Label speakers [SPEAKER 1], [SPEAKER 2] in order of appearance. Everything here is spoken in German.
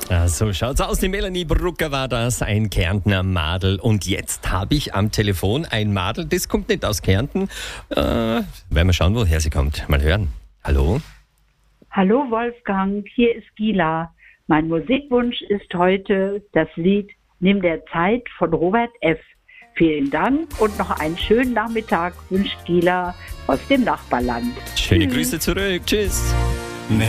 [SPEAKER 1] So schaut's aus. Die Melanie Brucker war das, ein Kärntner Madel. Und jetzt habe ich am Telefon ein Madel, das kommt nicht aus Kärnten. Werden wir schauen, woher sie kommt. Mal hören. Hallo?
[SPEAKER 2] Hallo Wolfgang, hier ist Gila. Mein Musikwunsch ist heute das Lied Nimm der Zeit von Robert F. Vielen Dank und noch einen schönen Nachmittag wünscht Gila aus dem Nachbarland.
[SPEAKER 1] Schöne Grüße zurück. Tschüss.